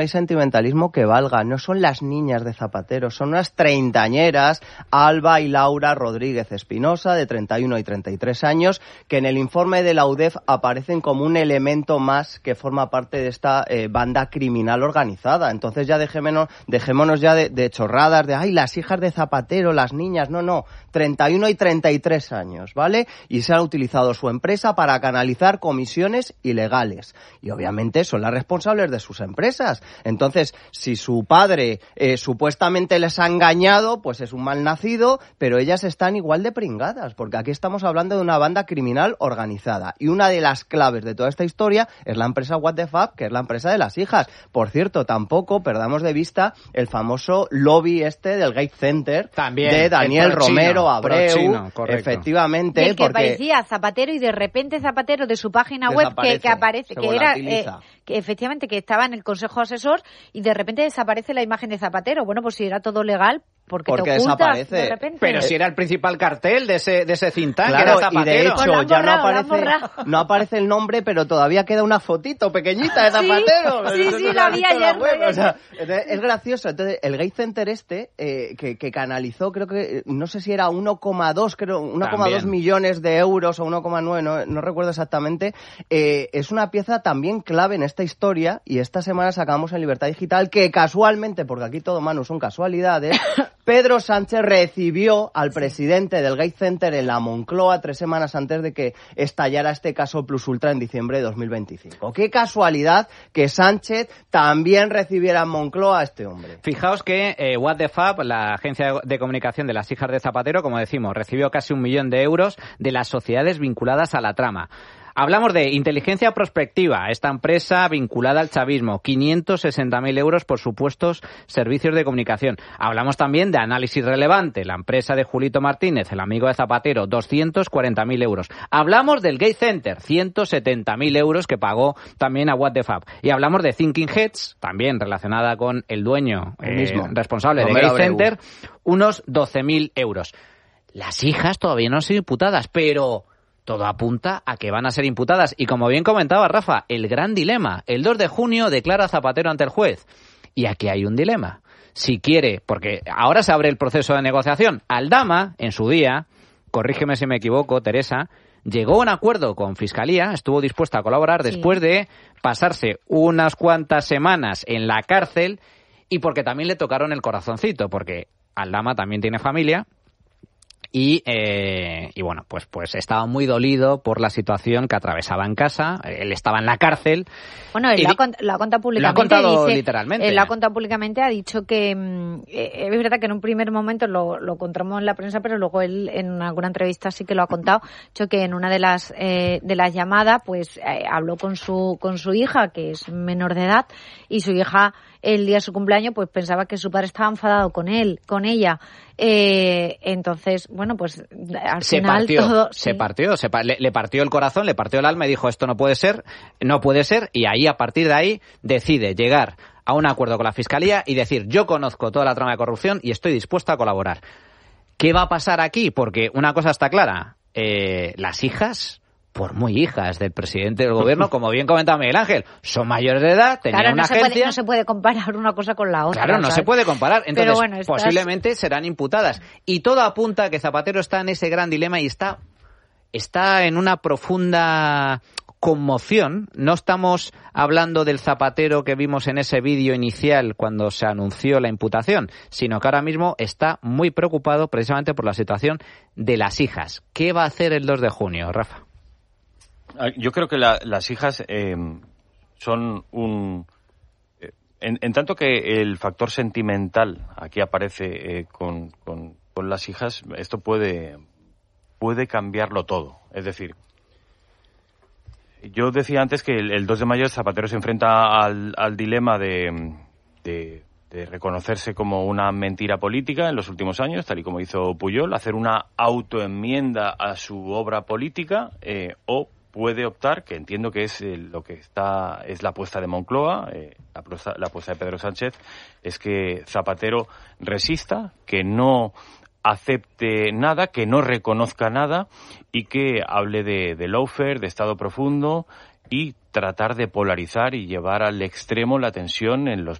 Hay sentimentalismo que valga, no son las niñas de Zapatero, son unas treintañeras, Alba y Laura Rodríguez Espinosa, de 31 y 33 años, que en el informe de la UDEF aparecen como un elemento más que forma parte de esta banda criminal organizada. Entonces ya dejémonos ya de chorradas, de ay, las hijas de Zapatero, las niñas, no, 31 y 33 años, ¿vale? Y se ha utilizado su empresa para canalizar comisiones ilegales. Y obviamente son las responsables de sus empresas. Entonces, si su padre supuestamente les ha engañado, pues es un malnacido, pero ellas están igual de pringadas, porque aquí estamos hablando de una banda criminal organizada. Y una de las claves de toda esta historia es la empresa What the Fuck, que es la empresa de las hijas. Por cierto, tampoco perdamos de vista el famoso lobby del Gates Center, también, de Daniel Romero Abreu, efectivamente. El que parecía Zapatero y de repente Zapatero de su página web que aparece, que era... que efectivamente que estaba en el Consejo Asesor y de repente desaparece la imagen de Zapatero. Bueno, pues si era todo legal, porque te ocultas desaparece de repente. Pero si era el principal cartel de ese think tank, claro, era Zapatero. Y de hecho ya no aparece el nombre, pero todavía queda una fotito pequeñita de Zapatero. Sí, la vi ayer. O sea, es gracioso. Entonces, el Gates Center que canalizó, creo que, no sé si era 1,2 millones de euros o 1,9, no recuerdo exactamente, es una pieza también clave en esta historia, y esta semana sacamos en Libertad Digital que casualmente, porque aquí todo, Manu, son casualidades, Pedro Sánchez recibió al presidente del Gates Center en la Moncloa 3 semanas antes de que estallara este caso Plus Ultra en diciembre de 2025. Qué casualidad que Sánchez también recibiera en Moncloa a este hombre. Fijaos que What the Fab, la agencia de comunicación de las hijas de Zapatero, como decimos, recibió casi 1 millón de euros de las sociedades vinculadas a la trama. Hablamos de Inteligencia Prospectiva, esta empresa vinculada al chavismo, 560.000 euros por supuestos servicios de comunicación. Hablamos también de Análisis Relevante, la empresa de Julito Martínez, el amigo de Zapatero, 240.000 euros. Hablamos del Gates Center, 170.000 euros que pagó también a What the Fab. Y hablamos de Thinking Heads, también relacionada con el dueño responsable de Gates Center, unos 12.000 euros. Las hijas todavía no han sido imputadas, pero... todo apunta a que van a ser imputadas. Y como bien comentaba Rafa, el gran dilema. El 2 de junio declara Zapatero ante el juez. Y aquí hay un dilema. Si quiere, porque ahora se abre el proceso de negociación. Aldama, en su día, corrígeme si me equivoco, Teresa, llegó a un acuerdo con Fiscalía, estuvo dispuesta a colaborar después de pasarse unas cuantas semanas en la cárcel y porque también le tocaron el corazoncito, porque Aldama también tiene familia. Y bueno, pues estaba muy dolido por la situación que atravesaba en casa. Él estaba en la cárcel. Bueno, él lo ha contado públicamente. Lo ha contado literalmente. Él lo ha contado públicamente, ha dicho que es verdad que en un primer momento lo encontramos en la prensa, pero luego él en alguna entrevista sí que lo ha contado. Ha dicho que en una de las llamadas, pues habló con su hija, que es menor de edad, y su hija el día de su cumpleaños pues pensaba que su padre estaba enfadado con ella. Entonces, bueno, pues al final todo... Le partió el corazón, le partió el alma y dijo, esto no puede ser, y ahí, a partir de ahí, decide llegar a un acuerdo con la Fiscalía y decir, yo conozco toda la trama de corrupción y estoy dispuesto a colaborar. ¿Qué va a pasar aquí? Porque una cosa está clara, las hijas... por muy hijas del presidente del gobierno, como bien comentaba Miguel Ángel, son mayores de edad, tenían una agencia... no se puede comparar una cosa con la otra. Claro, no se puede comparar. Entonces, posiblemente serán imputadas. Y todo apunta a que Zapatero está en ese gran dilema y está en una profunda conmoción. No estamos hablando del Zapatero que vimos en ese vídeo inicial cuando se anunció la imputación, sino que ahora mismo está muy preocupado precisamente por la situación de las hijas. ¿Qué va a hacer el 2 de junio, Rafa? Yo creo que las hijas son en tanto que el factor sentimental aquí aparece con las hijas, esto puede cambiarlo todo. Es decir, yo decía antes que el 2 de mayo Zapatero se enfrenta al dilema de reconocerse como una mentira política en los últimos años, tal y como hizo Pujol, hacer una autoenmienda a su obra política, o puede optar, que entiendo que es lo que es la apuesta de Moncloa, la apuesta de Pedro Sánchez, es que Zapatero resista, que no acepte nada, que no reconozca nada y que hable de lawfare, de Estado profundo y tratar de polarizar y llevar al extremo la tensión en los